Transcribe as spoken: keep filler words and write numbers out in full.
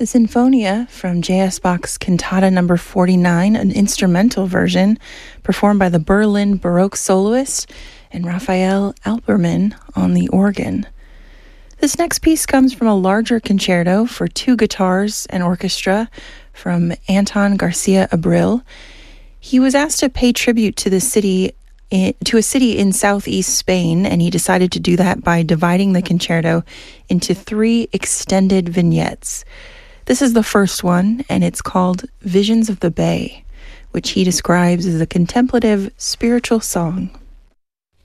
The Sinfonia from J S. Bach's Cantata number forty-nine, an instrumental version performed by the Berlin Baroque soloist and Raphael Alperman on the organ. This next piece comes from a larger concerto for two guitars and orchestra from Anton Garcia Abril. He was asked to pay tribute to the city in, to a city in southeast Spain, and he decided to do that by dividing the concerto into three extended vignettes. This is the first one, and it's called Visions of the Bay, which he describes as a contemplative spiritual song.